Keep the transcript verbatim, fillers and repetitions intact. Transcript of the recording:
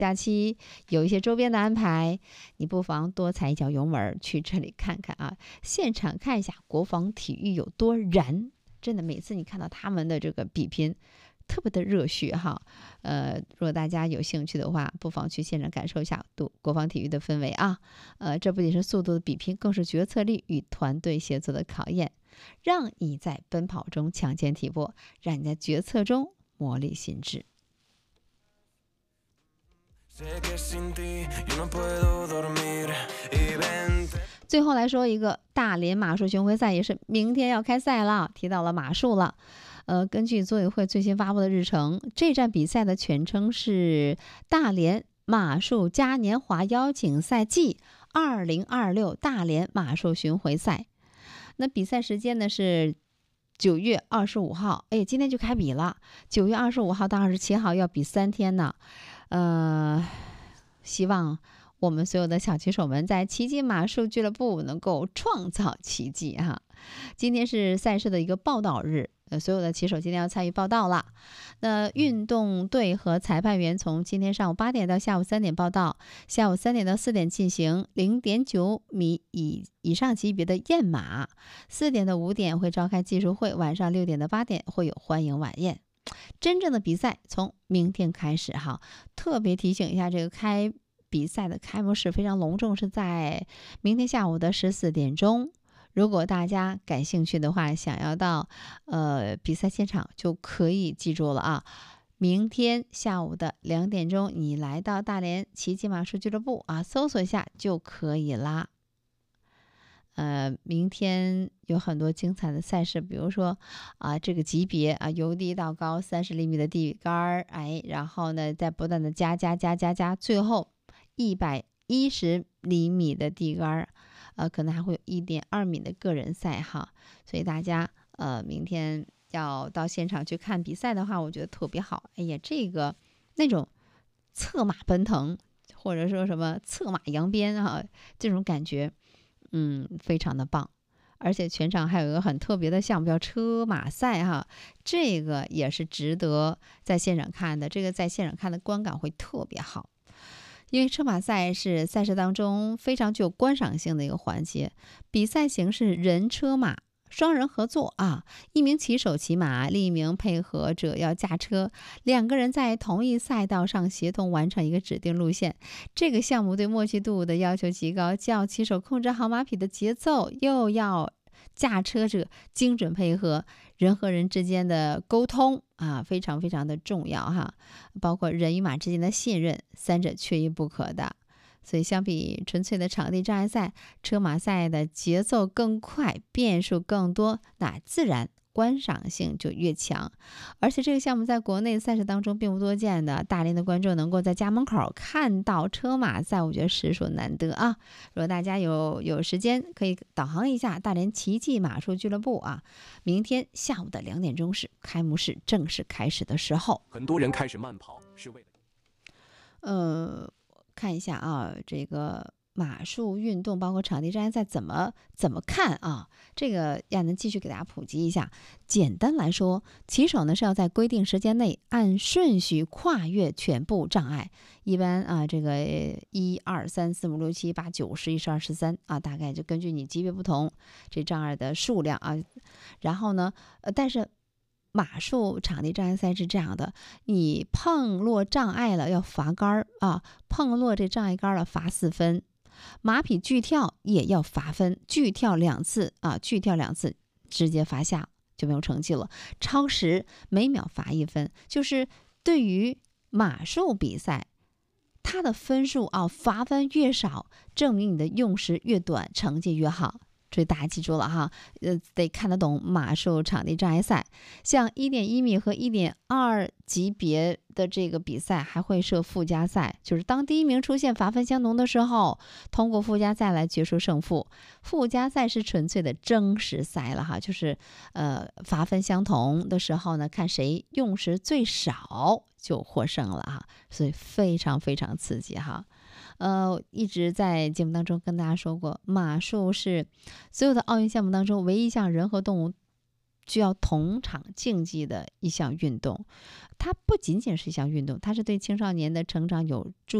假期有一些周边的安排，你不妨多踩一脚油门去这里看看啊，现场看一下国防体育有多燃。真的，每次你看到他们的这个比拼，特别的热血哈。呃，如果大家有兴趣的话，不妨去现场感受一下国防体育的氛围啊。呃，这不仅是速度的比拼，更是决策力与团队协作的考验，让你在奔跑中强健体魄，让你在决策中磨砺心智。最后来说一个大连马术巡回赛，也是明天要开赛了，提到了马术了。呃，根据组委会最新发布的日程，这站比赛的全称是大连马术嘉年华邀请赛暨二零二六大连马术巡回赛。那比赛时间呢是九月二十五号，哎，今天就开比了。九月二十五号到二十七号要比三天呢。呃，希望我们所有的小骑手们在奇迹马术俱乐部能够创造奇迹哈。今天是赛事的一个报道日，呃，所有的骑手今天要参与报道了。那运动队和裁判员从今天上午八点到下午三点报道，下午三点到四点进行零点九米以以上级别的验马，四点到五点会召开技术会，晚上六点到八点会有欢迎晚宴。真正的比赛从明天开始哈，特别提醒一下，这个开比赛的开幕式非常隆重，是在明天下午的十四点钟。如果大家感兴趣的话，想要到呃比赛现场，就可以记住了啊，明天下午的两点钟，你来到大连奇迹马术俱乐部啊，搜索一下就可以啦。呃，明天有很多精彩的赛事，比如说啊，这个级别啊，由低到高三十厘米的地杆，哎，然后呢，再不断的加加加加加，最后一百一十厘米的地杆，呃，可能还会有一点二米的个人赛哈。所以大家呃，明天要到现场去看比赛的话，我觉得特别好。哎呀，这个那种策马奔腾，或者说什么策马扬鞭啊，这种感觉。嗯，非常的棒，而且全场还有一个很特别的项目叫车马赛哈，这个也是值得在现场看的，这个在现场看的观感会特别好，因为车马赛是赛事当中非常具有观赏性的一个环节，比赛形式人车马双人合作啊，一名骑手骑马，另一名配合者要驾车，两个人在同一赛道上协同完成一个指定路线。这个项目对默契度的要求极高，既要骑手控制好马匹的节奏，又要驾车者精准配合，人和人之间的沟通啊，非常非常的重要哈，包括人与马之间的信任，三者缺一不可的。所以相比纯粹的场地障碍赛，车马赛的节奏更快，变数更多，那自然观赏性就越强。而且这个项目在国内赛事当中并不多见的，大连的观众能够在家门口看到车马赛，我觉得实属难得啊。如果大家有有时间，可以导航一下大连奇迹马术俱乐部啊。明天下午的两点钟是开幕式正式开始的时候。 很多人开始慢跑是为了呃看一下啊，这个马术运动包括场地障碍赛怎么怎么看啊？这个亚能继续给大家普及一下。简单来说，骑手呢是要在规定时间内按顺序跨越全部障碍。一般啊，这个一二三四五六七八九十一十二十三啊，大概就根据你级别不同，这障碍的数量啊。然后呢，呃，但是马术场地障碍赛是这样的，你碰落障碍了要罚杆啊，碰落这障碍杆了罚四分，马匹拒跳也要罚分，拒跳两次啊，拒跳两次直接罚下就没有成绩了，超时每秒罚一分。就是对于马术比赛，它的分数啊，罚分越少，证明你的用时越短，成绩越好。所以大家记住了哈，呃，得看得懂马术场地障碍赛。像一点一米和一点二级别的这个比赛还会设附加赛，就是当第一名出现罚分相同的时候，通过附加赛来决出胜负。附加赛是纯粹的争时赛了哈，就是呃罚分相同的时候呢，看谁用时最少就获胜了哈，所以非常非常刺激哈。呃，一直在节目当中跟大家说过，马术是所有的奥运项目当中唯一一项人和动物需要同场竞技的一项运动。它不仅仅是一项运动，它是对青少年的成长有助